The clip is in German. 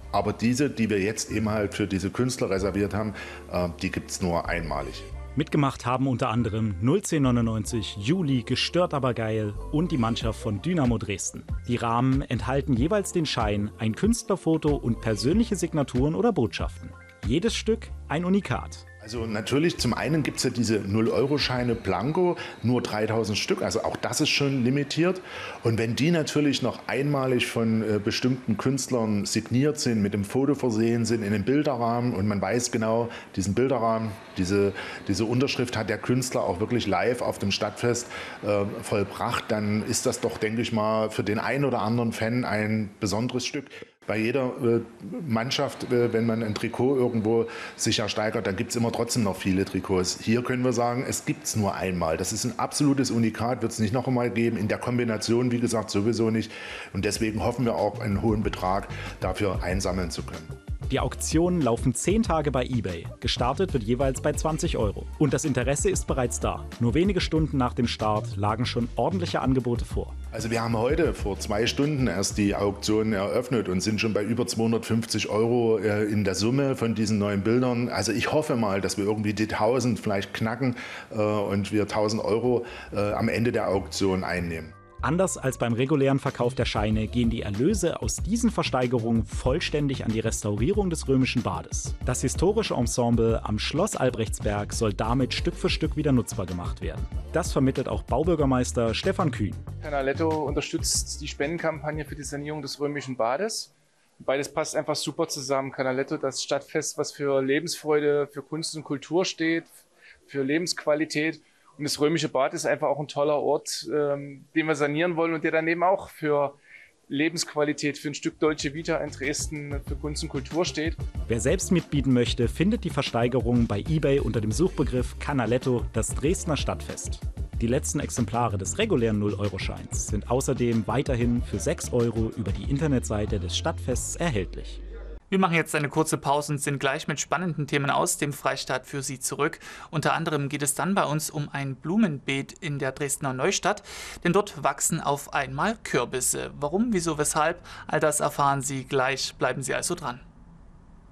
Aber diese, die wir jetzt eben halt für diese Künstler reserviert haben, die gibt es nur einmalig. Mitgemacht haben unter anderem 01099, Juli, Gestört aber geil und die Mannschaft von Dynamo Dresden. Die Rahmen enthalten jeweils den Schein, ein Künstlerfoto und persönliche Signaturen oder Botschaften. Jedes Stück ein Unikat. Also natürlich, zum einen gibt es ja diese 0-Euro-Scheine Blanko, nur 3000 Stück, also auch das ist schon limitiert. Und wenn die natürlich noch einmalig von bestimmten Künstlern signiert sind, mit dem Foto versehen sind, in einem Bilderrahmen und man weiß genau, diesen Bilderrahmen, diese Unterschrift hat der Künstler auch wirklich live auf dem Stadtfest vollbracht, dann ist das doch, denke ich mal, für den einen oder anderen Fan ein besonderes Stück. Bei jeder Mannschaft, wenn man ein Trikot irgendwo sich ersteigert, dann gibt es immer trotzdem noch viele Trikots. Hier können wir sagen, es gibt es nur einmal. Das ist ein absolutes Unikat, wird es nicht noch einmal geben. In der Kombination, wie gesagt, sowieso nicht. Und deswegen hoffen wir auch, einen hohen Betrag dafür einsammeln zu können. Die Auktionen laufen 10 Tage bei eBay. Gestartet wird jeweils bei 20 €. Und das Interesse ist bereits da. Nur wenige Stunden nach dem Start lagen schon ordentliche Angebote vor. Also wir haben heute vor 2 Stunden erst die Auktion eröffnet und sind schon bei über 250 € in der Summe von diesen neuen Bildern. Also ich hoffe mal, dass wir irgendwie die 1000 vielleicht knacken und wir 1000 € am Ende der Auktion einnehmen. Anders als beim regulären Verkauf der Scheine gehen die Erlöse aus diesen Versteigerungen vollständig an die Restaurierung des Römischen Bades. Das historische Ensemble am Schloss Albrechtsberg soll damit Stück für Stück wieder nutzbar gemacht werden. Das vermittelt auch Baubürgermeister Stefan Kühn. Canaletto unterstützt die Spendenkampagne für die Sanierung des Römischen Bades. Beides passt einfach super zusammen. Canaletto, das Stadtfest, was für Lebensfreude, für Kunst und Kultur steht, für Lebensqualität. Und das Römische Bad ist einfach auch ein toller Ort, den wir sanieren wollen und der daneben auch für Lebensqualität, für ein Stück Dolce Vita in Dresden, für Kunst und Kultur steht. Wer selbst mitbieten möchte, findet die Versteigerung bei eBay unter dem Suchbegriff Canaletto, das Dresdner Stadtfest. Die letzten Exemplare des regulären 0-Euro-Scheins sind außerdem weiterhin für 6 € über die Internetseite des Stadtfests erhältlich. Wir machen jetzt eine kurze Pause und sind gleich mit spannenden Themen aus dem Freistaat für Sie zurück. Unter anderem geht es dann bei uns um ein Blumenbeet in der Dresdner Neustadt, denn dort wachsen auf einmal Kürbisse. Warum, wieso, weshalb, all das erfahren Sie gleich. Bleiben Sie also dran.